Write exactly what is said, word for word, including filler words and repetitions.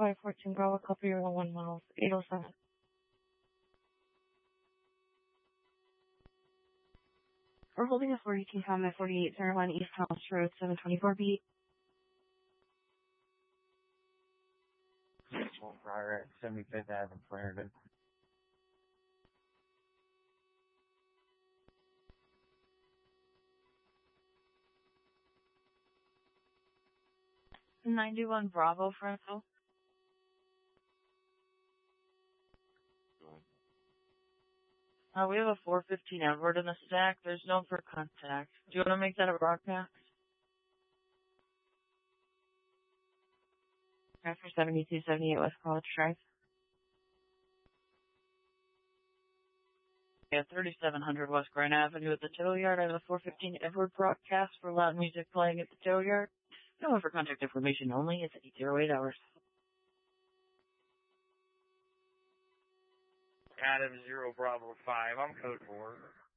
five fourteen Bravo, copy your one miles, eight oh seven. We're holding a forty King Tom at forty-eight center line East House Road, seven twenty-four beat. Prior at seventy-fifth Avenue, Clarendon. ninety-one Bravo, Frontal. Uh, we have a four fifteen Edward in the stack. There's no for contact. Do you want to make that a broadcast? After seventy-two seventy-eight West College Drive. Yeah, thirty-seven hundred West Grand Avenue at the tow yard. I have a four fifteen Edward broadcast for loud music playing at the tow yard. No for contact information only. It's eight oh eight hours. Adam zero Bravo five. I'm code four.